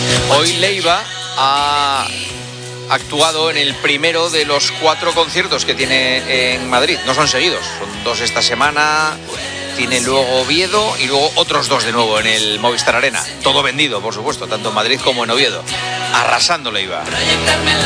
Hoy Leiva ha actuado en el primero de los 4 conciertos que tiene en Madrid. No son seguidos, son 2 esta semana. Tiene luego Oviedo y luego otros 2 de nuevo en el Movistar Arena. Todo vendido, por supuesto, tanto en Madrid como en Oviedo. Arrasando Leiva.